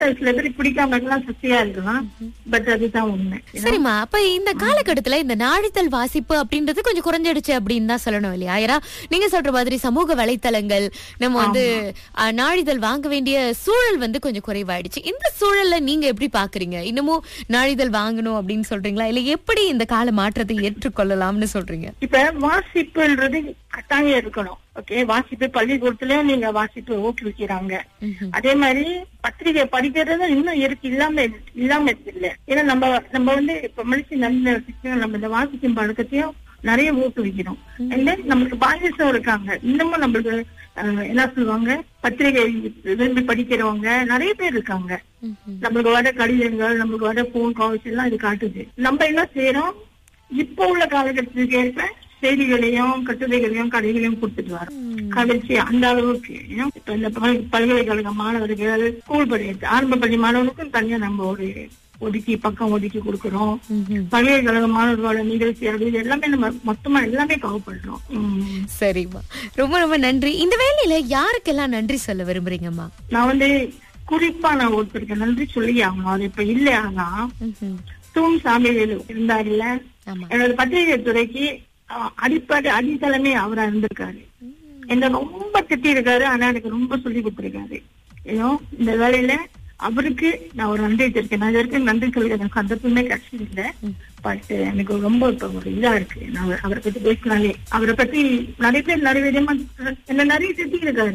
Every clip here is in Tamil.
சில பேருக்கு பிடிக்காம இருக்கலாம், சக்தியா இருக்கலாம். பட் அதுதான் உண்மை. சரிம்மா, அப்ப இந்த காலகட்டத்துல இந்த நாளிதழ் வாசிப்பு அப்படின்றது கொஞ்சம் குறைஞ்சிடுச்சு அப்படின்னு தான் சொல்லணும் இல்லையா? ஏன்னா நீங்க சொல்ற மாதிரி சமூக வலைத்தளங்கள், நம்ம வந்து நாளிதழ் வாங்க வேண்டிய சூழல் வந்து கொஞ்சம் குறைவாயிடுச்சு. இந்த சூழல்ல நீங்க எப்படி பாக்குறீங்க? இன்னமும் நாளிதழ் வாங்கணும் அப்படின்னு சொல்றீங்களா, இல்ல எப்படி இந்த கால மாற்றத்தை ஏற்றுக்கொள்ளலாம்னு சொல்றீங்க? இப்ப வாசிப்புன்றது கட்டாயம் இருக்கணும். ஓகே, வாசிப்பு பள்ளிக்கூடத்துலயும் நீங்க வாசிப்பு ஊக்குவிக்கிறாங்க. அதே மாதிரி பத்திரிகை படிக்கிறது இன்னும் இருக்கு, இல்லாம இருக்கு இல்ல. ஏன்னா நம்ம வந்து இப்ப மனுஷன் நம்ம இந்த வாசிக்கும் பழக்கத்தையும் நிறைய ஊக்குவிக்கிறோம். நம்மளுக்கு பாயசம் இருக்காங்க, இன்னமும் நம்மளுக்கு என்ன சொல்லுவாங்க, பத்திரிகை விரும்பி படிக்கிறவங்க நிறைய பேர் இருக்காங்க. நம்மளுக்கு வர கடிதங்கள், நம்மளுக்கு வர போன் கால்ஸ் எல்லாம் இது காட்டுது. நம்ம என்ன செய்யறோம், இப்ப உள்ள காலகட்டத்துக்கு ஏற்ப செய்திகளையும் கட்டுரைகளையும் கடைகளையும் கொடுத்துட்டு வரோம். கடைசி அந்த அளவுக்கு இப்ப இந்த பல்கலைக்கழக மாணவர்கள், ஸ்கூல் ஆரம்ப பள்ளி மாணவர்களுக்கும் தனியா நம்ம ஒரு பக்கம் ஒதுக்கி கொடுக்கிறோம். பல்கலைக்கழக மாணவர்களோட நிகழ்ச்சி அது எல்லாமே நம்ம மொத்தமா எல்லாமே கவப்படுறோம். சரிம்மா, ரொம்ப ரொம்ப நன்றி. இந்த வேலையில யாருக்கெல்லாம் நன்றி சொல்ல விரும்புறீங்கம்மா? நான் வந்து குறிப்பா நான் ஒருத்தருக்கு நன்றி சொல்லி ஆகணும். அது இப்ப இல்ல, ஆனா தூண் சாமிவேலு இருந்தாருல்ல, என்னோட பத்திரிகை துறைக்கு அடித்தளமே அவரா இருந்திருக்காரு. என்ன ரொம்ப திட்டி இருக்காரு, ஆனா எனக்கு ரொம்ப சொல்லி கொடுத்திருக்காரு. ஏதோ இந்த வேலையில அவருக்கு நான் ஒரு நன்றி வச்சிருக்கேன். நான் இது வரைக்கும் நன்றி சொல்ல எனக்கு சந்தர்ப்பமே கிடைச்சது இல்லை. பட் எனக்கு ரொம்ப இப்ப ஒரு இதா இருக்கு. நான் அவரை பத்தி பேசினாலே, அவரை பத்தி நிறைய பேர் நிறைய விதமா என்ன நிறைய திட்டி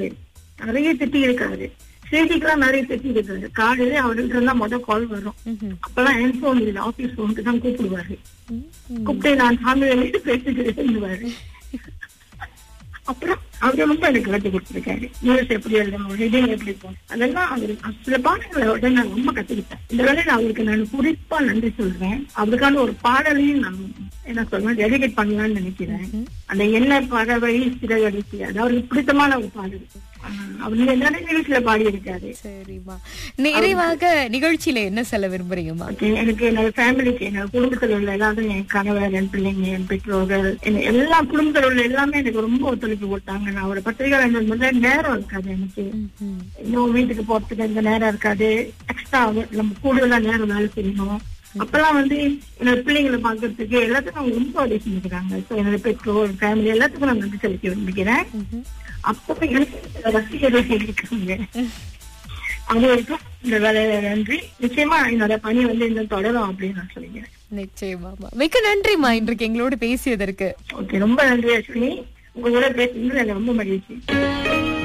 இருக்காரு. செய்திக்கெல்லாம் நிறைய திட்டி இருக்காரு. காலையில அவர்கிட்ட இருந்தா கால் வரும். அப்பெல்லாம் என் போன் இல்லை, ஆபீஸ் போனுக்கு தான் கூப்பிடுவாரு. கூப்பிட்டு நான் சாமி பேசிட்டு இருந்துவாரு. அப்புறம் அவரு ரொம்ப எனக்கு கற்றுக் கொடுத்துருக்காரு. நியூஸ் எப்படி எழுதணும், ஹெட்டிங் எப்படி போகணும், அதெல்லாம் அவரு சில பாடங்களோட நான் ரொம்ப கத்துக்கிட்டேன். இந்த வேலையில அவருக்கு நான் குறிப்பா நன்றி சொல்றேன். அவருக்கான ஒரு பாடலையும் நான் என்ன சொல்றேன், டெடிகேட் பண்ணலாம்னு நினைக்கிறேன். அந்த என்ன பறவை சிறகடிச்சு, அது அவருக்கு பிடித்தமான ஒரு பாடல். அவர் நிறைய நிகழ்ச்சியில பாடி இருக்காரு. சரிம்மா, நிறைவாக நிகழ்ச்சியில என்ன சொல்ல விரும்புறீங்கம்மா? எனக்கு என்னோட ஃபேமிலிக்கு, என்னோட குடும்பத்துல உள்ள எல்லாரும், என் கணவர், என் பிள்ளைங்க, என் பெற்றோர்கள், எல்லா குடும்பத்துல உள்ள எல்லாமே எனக்கு ரொம்ப ஒத்துழைப்பு கொடுத்தாங்க. நான் ஒரு பத்திரிகை நேரம் இருக்காது எனக்கு, இன்னும் வீட்டுக்கு போறதுக்கு எந்த நேரம் இருக்காது. எக்ஸ்ட்ரா நம்ம கூடுதலா நேரம் வேலை செய்யணும். அப்பெல்லாம் வந்து என்னோட பிள்ளைங்களை பாக்குறதுக்கு எல்லாத்துக்கும் அவங்க ரொம்ப உதவி செஞ்சுக்கிறாங்க. என்னோட பெற்றோர், ஃபேமிலி எல்லாத்துக்கும் நான் நன்றி செலுத்தி விரும்புகிறேன். அப்ப எனக்கு ரசிகர்கள் இருக்காங்க. அவங்களுக்கும் இந்த வேலையில நன்றி. நிச்சயமா என்னோட பணி வந்து இன்னும் தொடரும் அப்படின்னு நான் சொல்லிக்கிறேன். நிச்சயமா, மிக்க நன்றிமா இன்றைக்கு எங்களோட பேசியதற்கு. ஓகே, ரொம்ப நன்றி அஸ்வினி. உங்களோட பேசுறது எனக்கு ரொம்ப மகிழ்ச்சி.